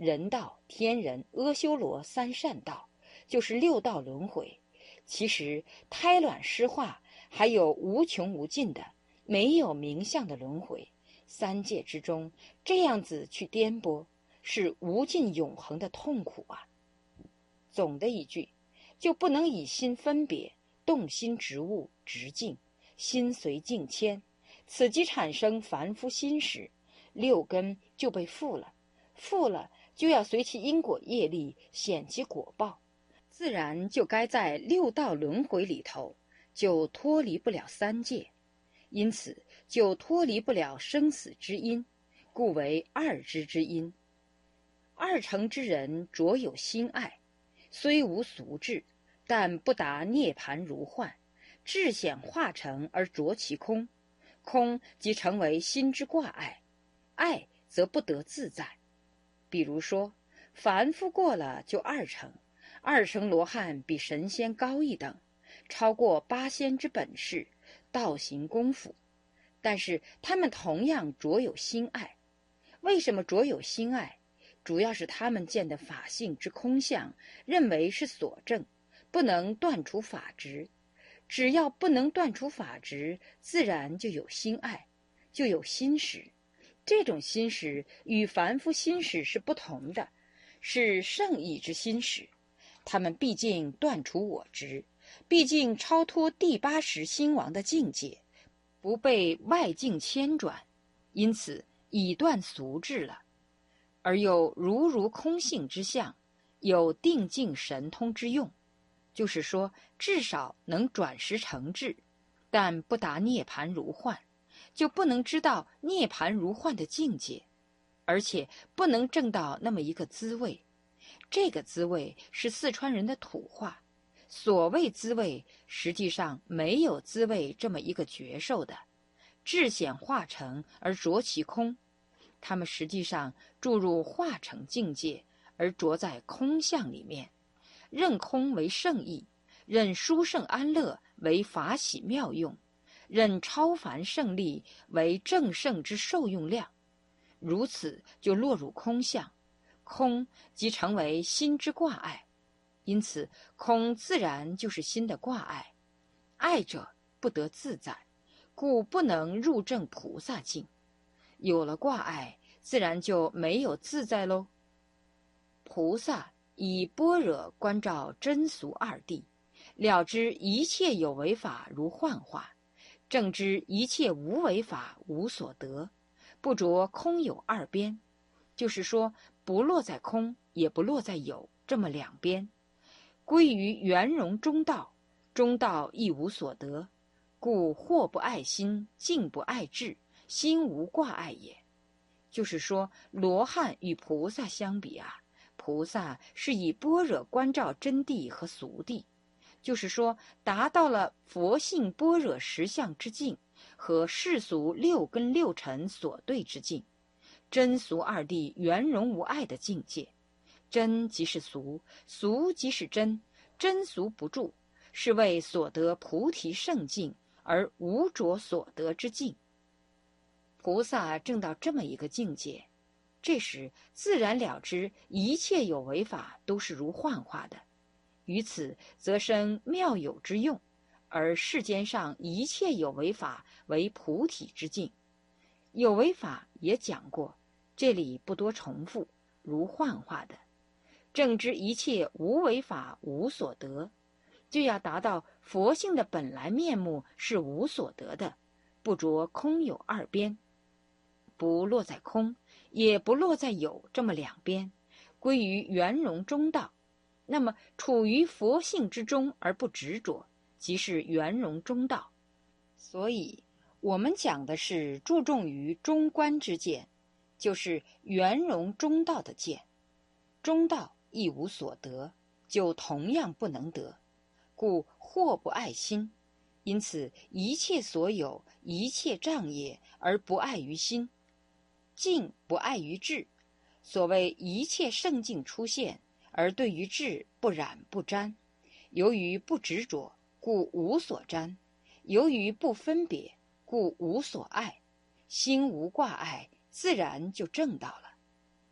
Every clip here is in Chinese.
人道、天人、阿修罗三善道，就是六道轮回。其实胎卵湿化还有无穷无尽的没有名相的轮回，三界之中这样子去颠簸，是无尽永恒的痛苦啊。总的一句，就不能以心分别，动心执物直境，心随境迁，此即产生凡夫心时，六根就被缚了，缚了就要随其因果业力显其果报，自然就该在六道轮回里头，就脱离不了三界，因此就脱离不了生死之因，故为二支之因。二乘之人着有心爱，虽无俗智，但不达涅盘如幻，智显化成而着其空，空即成为心之挂碍，爱则不得自在。比如说，凡夫过了就二乘，二乘罗汉比神仙高一等，超过八仙之本事，道行功夫，但是他们同样着有心爱。为什么着有心爱？主要是他们见的法性之空相，认为是所证，不能断除法执。只要不能断除法执，自然就有心爱，就有心识。这种心识与凡夫心识是不同的，是圣意之心识。他们毕竟断除我执，毕竟超脱第八识心王的境界，不被外境牵转，因此已断俗智了。而又如空性之相，有定境神通之用，就是说至少能转识成智，但不达涅盘如幻，就不能知道涅盘如幻的境界，而且不能证到那么一个滋味。这个滋味是四川人的土话，所谓滋味，实际上没有滋味这么一个觉受的，智显化成而着其空，他们实际上注入化成境界，而着在空相里面，认空为圣意，认殊胜安乐为法喜妙用，认超凡胜利为正胜之受用量，如此就落入空相，空即成为心之挂碍，因此空自然就是心的挂碍，爱者不得自在，故不能入证菩萨境。有了挂碍，自然就没有自在喽。菩萨以般若观照真俗二谛，了知一切有为法如幻化，正知一切无为法无所得，不着空有二边，就是说不落在空，也不落在有，这么两边，归于圆融中道，中道亦无所得，故惑不爱心，境不爱智，心无挂碍也。就是说，罗汉与菩萨相比啊，菩萨是以般若观照真谛和俗谛，就是说达到了佛性般若实相之境和世俗六根六尘所对之境，真俗二谛圆融无碍的境界。真即是俗，俗即是真，真俗不住，是为所得菩提圣境而无着所得之境。菩萨证到这么一个境界，这时自然了知一切有为法都是如幻化的，于此则生妙有之用，而世间上一切有为法为菩提之境。有为法也讲过，这里不多重复，如幻化的。正知一切无为法无所得，就要达到佛性的本来面目是无所得的，不着空有二边，不落在空，也不落在有，这么两边，归于圆融中道。那么处于佛性之中而不执着，即是圆融中道。所以我们讲的是注重于中观之见，就是圆融中道的见。中道亦无所得，就同样不能得，故惑不爱心。因此一切所有，一切障业而不爱于心，境不爱于智。所谓一切圣境出现，而对于智不染不沾。由于不执着，故无所沾；由于不分别，故无所爱。心无挂碍，自然就证到了。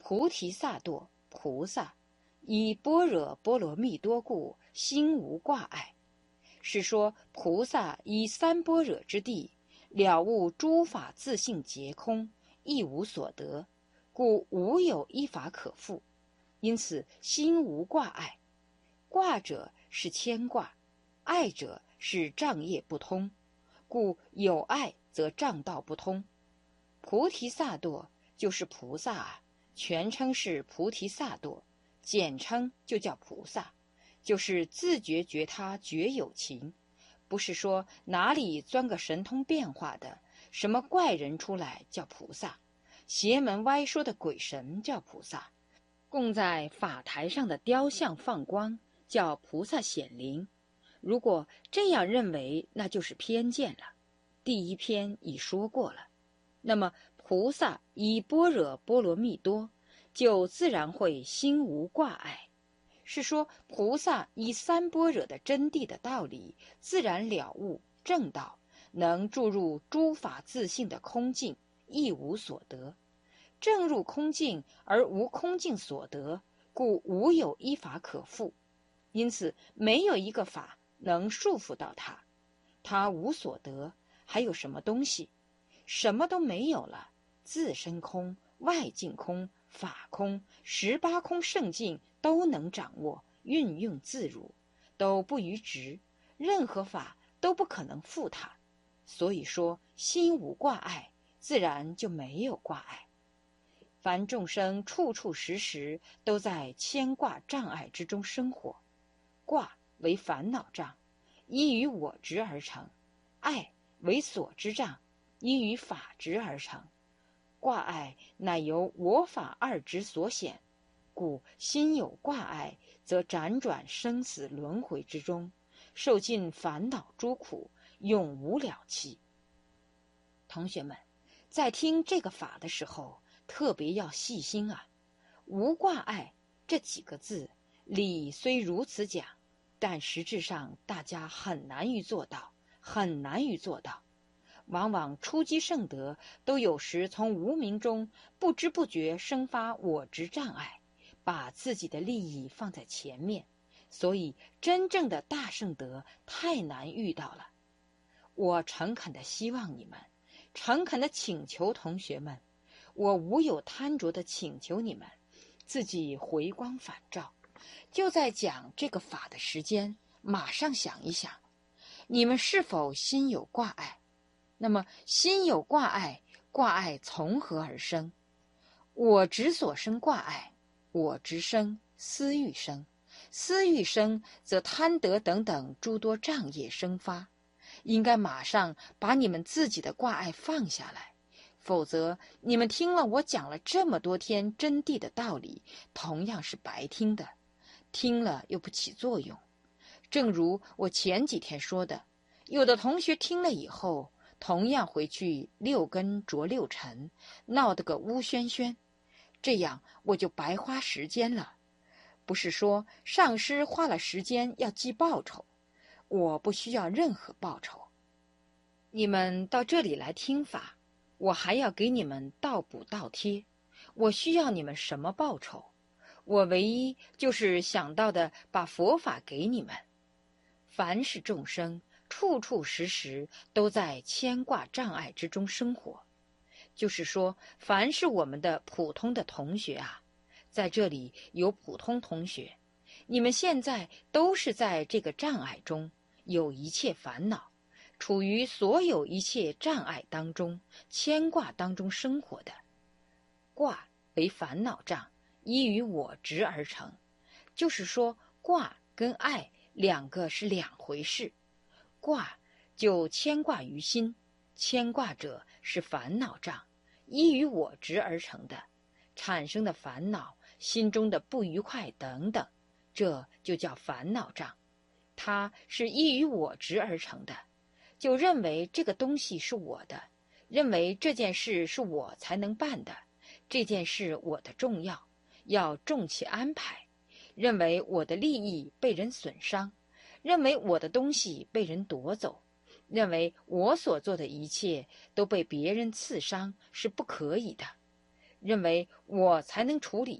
菩提萨埵菩萨，以般若波罗蜜多故，心无挂碍。是说菩萨以三般若之地，了悟诸法自性皆空，亦无所得，故无有一法可复，因此心无挂碍。挂者是牵挂，碍者是障业不通，故有碍则障道不通。菩提萨埵就是菩萨啊，全称是菩提萨埵，简称就叫菩萨，就是自觉觉他觉有情，不是说哪里钻个神通变化的什么怪人出来叫菩萨，邪门歪说的鬼神叫菩萨，供在法台上的雕像放光叫菩萨显灵。如果这样认为，那就是偏见了。第一篇已说过了。那么菩萨以般若波罗蜜多，就自然会心无挂碍。是说菩萨以三般若的真谛的道理，自然了悟正道，能注入诸法自性的空境，亦无所得。正入空境而无空境所得，故无有一法可复。因此没有一个法能束缚到他，他无所得，还有什么东西？什么都没有了，自身空、外境空、法空、18空圣境都能掌握，运用自如，都不逾执，任何法都不可能负他。所以说心无挂碍，自然就没有挂碍。凡众生处处时时都在牵挂障碍之中生活，挂为烦恼障，依于我执而成；碍为所知障，依于法执而成。挂碍乃由我法二执所显，故心有挂碍，则辗转生死轮回之中，受尽烦恼诸苦，永无了期。同学们，在听这个法的时候，特别要细心啊！无挂碍这几个字，理虽如此讲，但实质上大家很难于做到，很难于做到。往往初机圣德都有时从无明中不知不觉生发我执障碍，把自己的利益放在前面，所以真正的大圣德太难遇到了。我诚恳地希望你们，诚恳地请求同学们，我无有贪着地请求你们，自己回光返照，就在讲这个法的时间，马上想一想，你们是否心有挂碍？那么心有挂碍，挂碍从何而生？我执所生挂碍，我执生，私欲生，私欲生，则贪得等等诸多障业生发。应该马上把你们自己的挂碍放下来，否则你们听了我讲了这么多天真谛的道理，同样是白听的，听了又不起作用。正如我前几天说的，有的同学听了以后，同样回去6根着6尘，闹得个乌喧喧，这样我就白花时间了。不是说上师花了时间要记报酬，我不需要任何报酬。你们到这里来听法，我还要给你们倒补倒贴，我需要你们什么报酬？我唯一就是想到的把佛法给你们。凡是众生处处时时都在牵挂障碍之中生活，就是说凡是我们的普通的同学啊，在这里有普通同学，你们现在都是在这个障碍中，有一切烦恼，处于所有一切障碍当中，牵挂当中生活的。挂为烦恼障，依于我执而成，就是说挂跟碍两个是两回事。挂就牵挂于心，牵挂者是烦恼障，依于我执而成的，产生的烦恼，心中的不愉快等等，这就叫烦恼障。它是依于我执而成的，就认为这个东西是我的，认为这件事是我才能办的，这件事我的重要，要重其安排，认为我的利益被人损伤，认为我的东西被人夺走，认为我所做的一切都被别人刺伤，是不可以的。 认为我才能处理